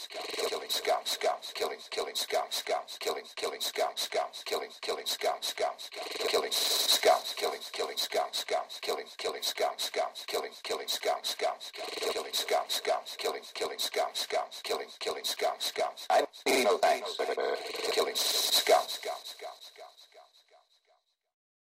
killing scouts, scouts, killing scouts, scouts, killing scouts, scouts, killing scouts, scouts, killing scouts, killing scouts, scouts, killing scouts, scouts, killing scouts, scouts, killing scouts, scouts, killing scouts, scouts, killing scouts, scouts. I need no thanks, killing scouts, scouts, scouts, scouts.